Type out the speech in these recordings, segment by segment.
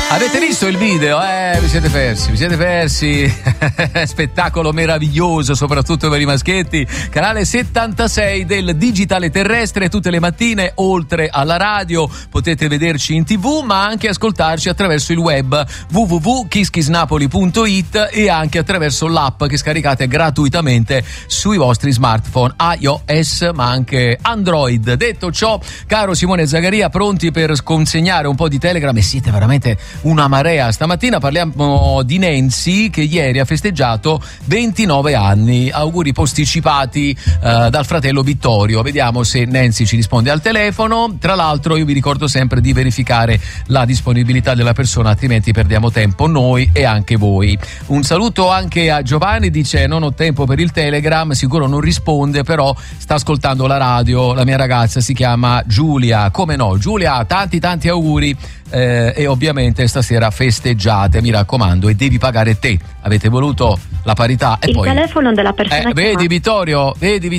Avete visto il video? Vi siete persi. Spettacolo meraviglioso, soprattutto per i maschietti. Canale 76 del digitale terrestre, tutte le mattine, oltre alla radio. Potete vederci in TV, ma anche ascoltarci attraverso il web www.kisskissnapoli.it e anche attraverso l'app che scaricate gratuitamente sui vostri smartphone iOS, ma anche Android. Detto ciò, caro Simone Zagaria, pronti per consegnare un po' di Telegram? E siete veramente una marea. Stamattina parliamo di Nancy, che ieri ha festeggiato 29 anni. Auguri posticipati dal fratello Vittorio. Vediamo se Nancy ci risponde al telefono. Tra l'altro io vi ricordo sempre di verificare la disponibilità della persona, altrimenti perdiamo tempo noi e anche voi. Un saluto anche a Giovanni, dice non ho tempo per il Telegram, sicuro non risponde, però sta ascoltando la radio. La mia ragazza si chiama Giulia. Come no, Giulia, tanti auguri. E ovviamente stasera festeggiate, mi raccomando, e devi pagare te. Avete voluto la parità e il poi telefono della persona vedi Vittorio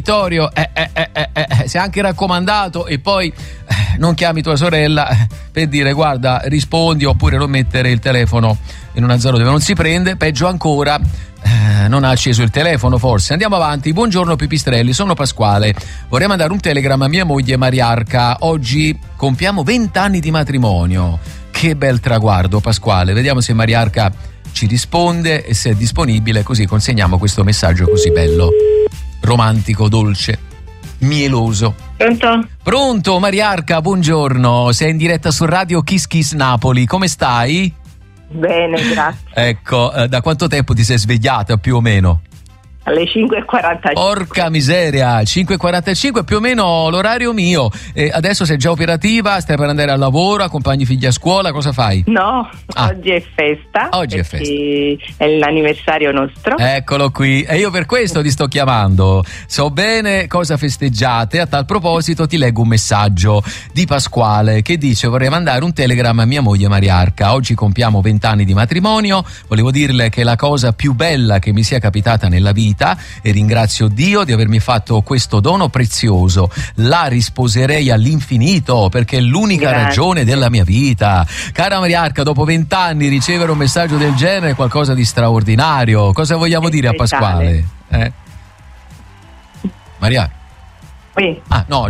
si è anche raccomandato, e poi non chiami tua sorella per dire guarda rispondi, oppure non mettere il telefono in una zona dove non si prende. Peggio ancora, non ha acceso il telefono forse. Andiamo avanti. Buongiorno Pipistrelli, sono Pasquale, vorrei mandare un telegram a mia moglie Mariarca, oggi compiamo 20 anni di matrimonio. Che bel traguardo, Pasquale. Vediamo se Mariarca ci risponde e se è disponibile, così consegniamo questo messaggio così bello, romantico, dolce, mieloso. Pronto Mariarca, buongiorno, sei in diretta su radio Kiss Kiss Napoli, come stai? Bene, grazie. Ecco, da quanto tempo ti sei svegliata più o meno? Alle 5:45. Porca miseria, 5:45 più o meno l'orario mio. E adesso sei già operativa, stai per andare al lavoro, accompagni i figli a scuola, cosa fai? No, oggi è festa. Oggi è festa. È l'anniversario nostro. Eccolo qui, e io per questo ti sto chiamando. So bene cosa festeggiate. A tal proposito ti leggo un messaggio di Pasquale che dice: vorrei mandare un telegram a mia moglie Mariarca. Oggi compiamo 20 anni di matrimonio. Volevo dirle che è la cosa più bella che mi sia capitata nella vita e ringrazio Dio di avermi fatto questo dono prezioso. La risposerei all'infinito perché è l'unica ragione della mia vita. Cara Mariarca, dopo 20 anni ricevere un messaggio del genere è qualcosa di straordinario. Cosa vogliamo dire a Pasquale? Mariarca? Sì. No,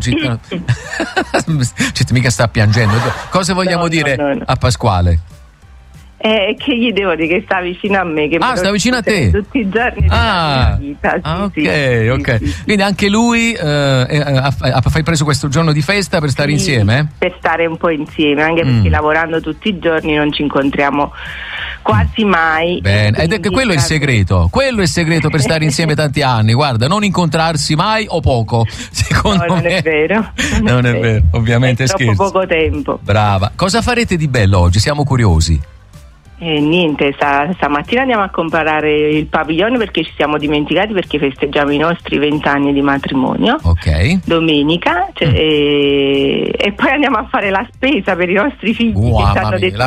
mica sta piangendo. Cosa vogliamo dire a Pasquale? Che gli devo dire che sta vicino a me, che sta vicino a te tutti i giorni della mia vita. Ok. Quindi anche lui hai preso questo giorno di festa per stare insieme? Per stare un po' insieme, anche perché lavorando tutti i giorni non ci incontriamo quasi mai. Bene, ed è che quello è il segreto per stare insieme tanti anni. Guarda, non incontrarsi mai o poco, secondo me. Non è vero. Non è vero, ovviamente scherzo. Troppo poco tempo. Brava. Cosa farete di bello oggi? Siamo curiosi. Niente, stamattina andiamo a comprare il padiglione perché ci siamo dimenticati, perché festeggiamo i nostri 20 anni di matrimonio. Ok. Domenica, e poi andiamo a fare la spesa per i nostri figli che ci hanno detto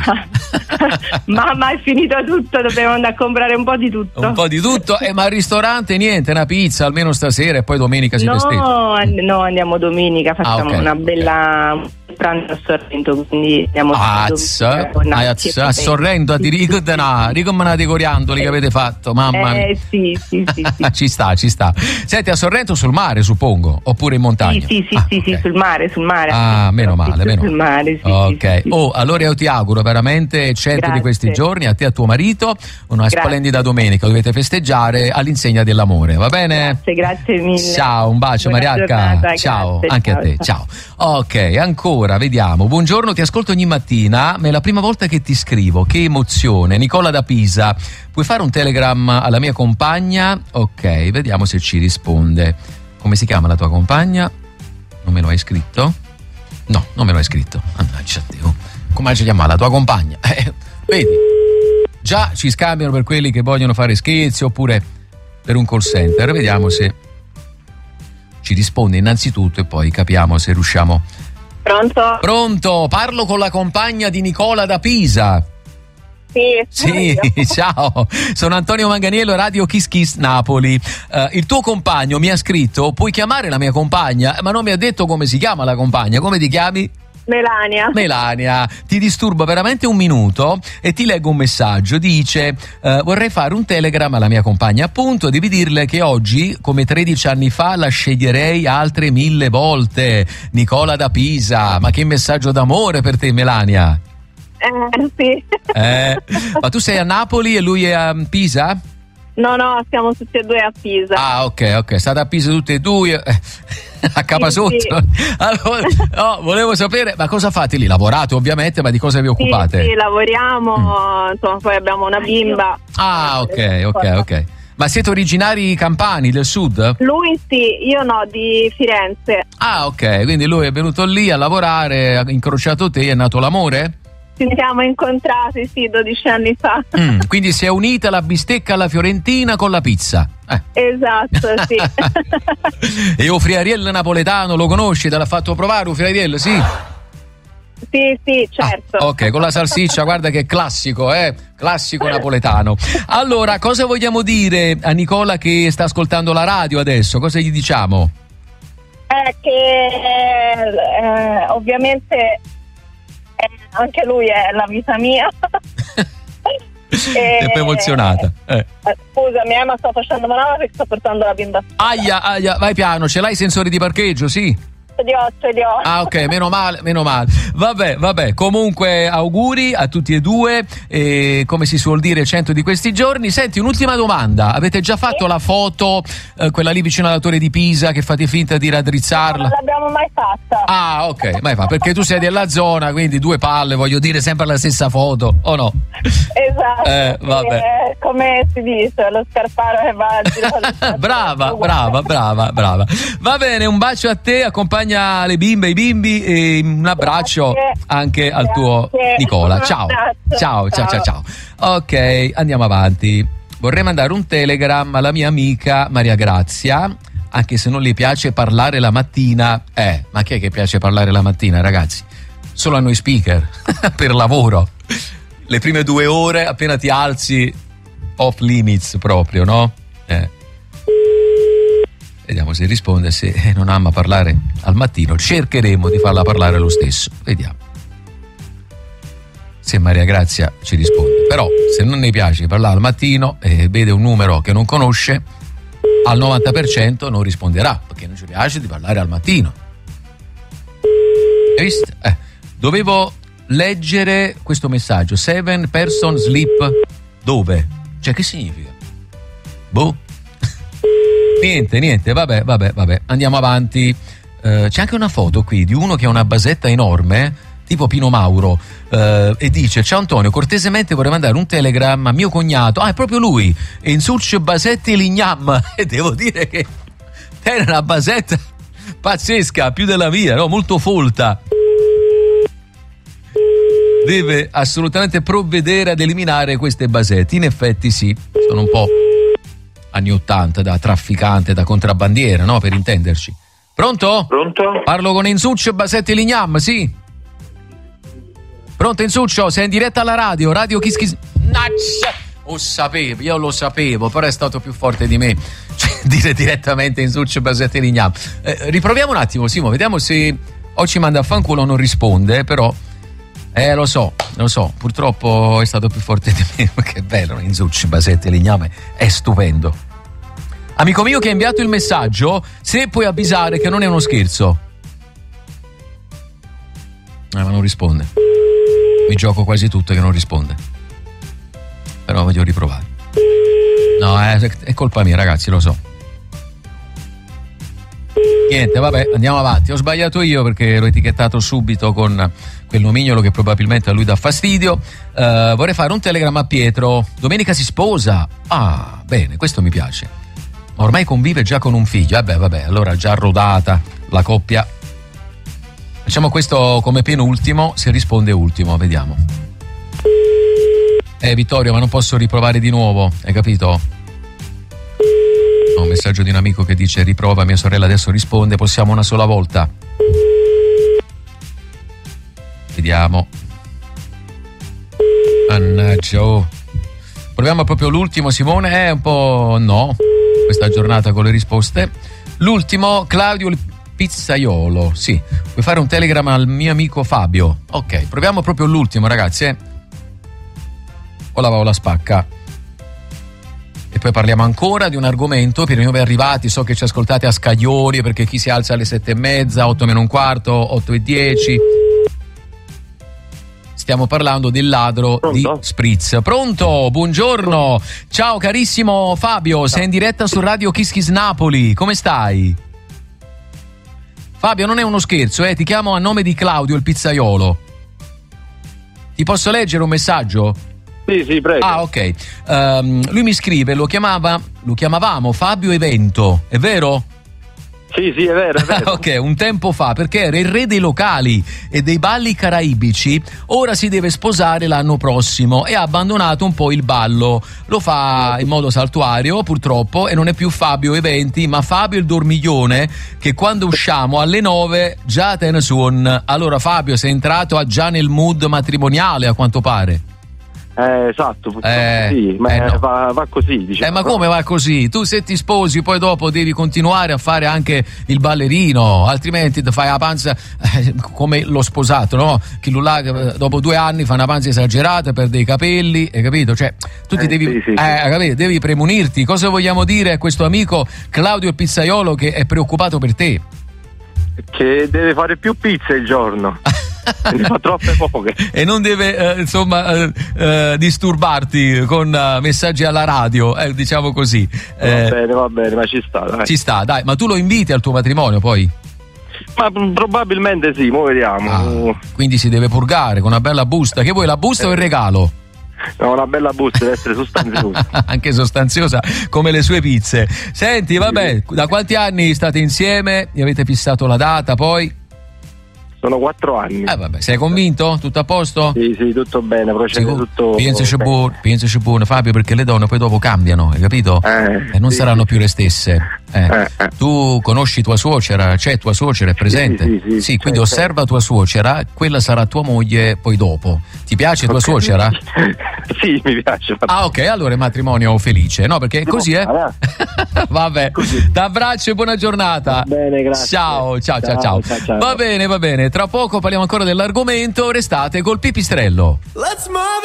mamma è finito tutto, dobbiamo andare a comprare un po' di tutto. Ma al ristorante niente, una pizza almeno stasera e poi domenica si festeggia? No, andiamo domenica, facciamo una bella pranzo a Sorrento, quindi andiamo a Sorrento, ti ricordano dei coriandoli che avete fatto, mamma mia. Sì. ci sta. Senti, a Sorrento sul mare, suppongo, oppure in montagna? Sì, sul mare. Meno male. Sul mare, sì. Ok. Allora io ti auguro veramente 100 di questi giorni a te e a tuo marito, una splendida domenica, dovete festeggiare all'insegna dell'amore, va bene? Grazie mille. Ciao, un bacio. Buona Mariarca. Giornata, ciao, grazie, anche a te. Ciao. Ok, ancora, vediamo. Buongiorno, ti ascolto ogni mattina, ma è la prima volta che ti scrivo. Che emozione. Nicola da Pisa. Puoi fare un telegram alla mia compagna? Ok, vediamo se ci risponde. Come si chiama la tua compagna? Non me lo hai scritto? No, non me lo hai scritto. Mannaggia Dio. Come si chiama la tua compagna? Vedi? Già ci scambiano per quelli che vogliono fare scherzi oppure per un call center. Vediamo se ci risponde innanzitutto e poi capiamo se riusciamo. Pronto? Parlo con la compagna di Nicola da Pisa. Sì, ciao, sono Antonio Manganiello, radio Kiss Kiss Napoli. Il tuo compagno mi ha scritto: puoi chiamare la mia compagna? Ma non mi ha detto come si chiama la compagna. Come ti chiami? Melania, ti disturbo veramente un minuto e ti leggo un messaggio. Dice: vorrei fare un telegram alla mia compagna, appunto, devi dirle che oggi, come 13 anni fa, la sceglierei altre 1000 volte. Nicola da Pisa. Ma che messaggio d'amore per te, Melania. Sì. Ma tu sei a Napoli e lui è a Pisa? No, siamo tutti e due a Pisa. Ah, ok, state a Pisa tutti e due, a Capasotto. Sì. Allora, no, volevo sapere, ma cosa fate lì? Lavorate ovviamente, ma di cosa vi occupate? Sì, lavoriamo, insomma, poi abbiamo una bimba. Ah, ok. Ma siete originari campani del sud? Lui sì, io no, di Firenze. Ah, ok, quindi lui è venuto lì a lavorare, ha incrociato te, è nato l'amore? Ci siamo incontrati, sì, 12 anni fa. Quindi si è unita la bistecca alla fiorentina con la pizza. Esatto, sì. E o friariello napoletano, lo conosci? Te l'ha fatto provare un friariello, sì? Sì, certo. Ok, con la salsiccia, guarda che classico, classico napoletano. Allora, cosa vogliamo dire a Nicola che sta ascoltando la radio adesso? Cosa gli diciamo? Che ovviamente anche lui è la vita mia. È emozionata. Scusami, ma sto facendo male perché sto portando la bimba. Aia, vai piano, ce l'hai i sensori di parcheggio, sì? Ce li ho. Ah, ok, meno male. Vabbè, comunque auguri a tutti e due, come si suol dire 100 di questi giorni. Senti, un'ultima domanda, avete già fatto la foto, quella lì vicino alla torre di Pisa, che fate finta di raddrizzarla? No, non l'abbiamo mai fatta. Ah, ok, mai fa, perché tu sei della zona, quindi due palle, voglio dire, sempre la stessa foto, o no? Esatto, vabbè. Come si dice, lo scarparo che va a girare. Brava. Va bene, un bacio a te, accompagna le bimbe, i bimbi, e un abbraccio anche al tuo Nicola. Ciao. Ok, andiamo avanti. Vorrei mandare un telegram alla mia amica Maria Grazia, anche se non le piace parlare la mattina. Ma chi è che piace parlare la mattina, ragazzi? Solo a noi speaker, per lavoro. Le prime 2 ore, appena ti alzi, off limits proprio, no? Vediamo se risponde. Se non ama parlare al mattino, cercheremo di farla parlare lo stesso. Vediamo se Maria Grazia ci risponde. Però se non ne piace parlare al mattino e vede un numero che non conosce, al 90% non risponderà, perché non ci piace di parlare al mattino. Hai visto? Dovevo leggere questo messaggio. 7 person sleep dove? Cioè, che significa? Boh. Niente, vabbè, andiamo avanti. C'è anche una foto qui di uno che ha una basetta enorme, tipo Pino Mauro, e dice: ciao Antonio, cortesemente vorrei mandare un telegram a mio cognato. Ah, è proprio lui, Insulce Basetti Lignam. E devo dire che è una basetta pazzesca, più della mia, no? Molto folta. Deve assolutamente provvedere ad eliminare queste basette. In effetti sì, sono un po' anni 80, da trafficante, da contrabbandiera, no? Per intenderci. Pronto? Parlo con Insuccio Basetti Lignam, sì. Pronto Insuccio, sei in diretta alla radio, Radio Kiss. Io lo sapevo, però è stato più forte di me. Cioè, dire direttamente Insuccio Basetti Lignam. Riproviamo un attimo, Simo, vediamo se o ci manda a fanculo o non risponde, però lo so, purtroppo è stato più forte di me. Che bello, Insuccio Basetti Lignam, è stupendo. Amico mio che ha inviato il messaggio, se puoi avvisare che non è uno scherzo. Ma non risponde. Mi gioco quasi tutto che non risponde. Però voglio riprovare. No, è colpa mia, ragazzi, lo so. Niente, vabbè, andiamo avanti. Ho sbagliato io perché l'ho etichettato subito con quel nomignolo che probabilmente a lui dà fastidio. Vorrei fare un telegram a Pietro. Domenica si sposa. Ah, bene, questo mi piace. Ma ormai convive già con un figlio. Vabbè, allora già rodata la coppia. Facciamo questo come penultimo, se risponde ultimo, vediamo. Vittorio, ma non posso riprovare di nuovo, hai capito? Ho un messaggio di un amico che dice: riprova, mia sorella adesso risponde, possiamo una sola volta. Vediamo. Mannaggia, proviamo proprio l'ultimo, Simone. Un po' no, questa giornata con le risposte. L'ultimo, Claudio Pizzaiolo, sì. Vuoi fare un telegram al mio amico Fabio? Ok, proviamo proprio l'ultimo, ragazzi, O la va o la spacca. E poi parliamo ancora di un argomento per i nuovi arrivati. So che ci ascoltate a scaglioni, perché chi si alza alle 7:30, 8 meno un quarto, 8:10. Stiamo parlando del ladro di Spritz. Pronto? Buongiorno. Ciao carissimo Fabio, sei in diretta su Radio Kiss Kiss Napoli. Come stai? Fabio, non è uno scherzo, ti chiamo a nome di Claudio, il pizzaiolo. Ti posso leggere un messaggio? Sì, prego. Ah, ok. Lui mi scrive, lo chiamavamo Fabio Evento, è vero? Sì, è vero. Ok, un tempo fa, perché era il re dei locali e dei balli caraibici. Ora si deve sposare l'anno prossimo e ha abbandonato un po' il ballo. Lo fa in modo saltuario, purtroppo, e non è più Fabio Eventi, ma Fabio il dormiglione, che quando usciamo alle 9 già te ne suon. Allora Fabio, sei entrato già nel mood matrimoniale, a quanto pare. Esatto, sì, ma no. va così, diciamo. Ma come va così? Tu se ti sposi poi dopo devi continuare a fare anche il ballerino, altrimenti ti fai la panza come lo sposato, no? Chi là dopo 2 anni fa una panza esagerata, perde i capelli, hai capito? Cioè, tu ti devi devi premunirti. Cosa vogliamo dire a questo amico Claudio il pizzaiolo che è preoccupato per te? Che deve fare più pizze il giorno. Ne fa troppe poche e non deve disturbarti con messaggi alla radio, diciamo così. Va bene, ma ci sta, dai. Ma tu lo inviti al tuo matrimonio poi? Ma probabilmente sì, mo vediamo. Quindi si deve purgare con una bella busta. Che vuoi, la busta o il regalo? No, una bella busta, deve essere sostanziosa. Anche sostanziosa come le sue pizze. Senti, vabbè, da quanti anni state insieme? Vi avete fissato la data poi? Sono 4 anni. Vabbè, sei convinto? Tutto a posto? Sì, tutto bene, procede tutto. Pensaci buono, Fabio, perché le donne poi dopo cambiano, hai capito? E non saranno più le stesse. Tu conosci tua suocera? C'è tua suocera, è presente? Sì, quindi osserva tua suocera, quella sarà tua moglie poi dopo. Ti piace tua suocera? Sì, mi piace. Ah, ok, allora è matrimonio felice, no? Perché così è. Vabbè, t'abbraccio e buona giornata. Bene, grazie. Ciao. Va bene. Tra poco parliamo ancora dell'argomento, restate col pipistrello. Let's move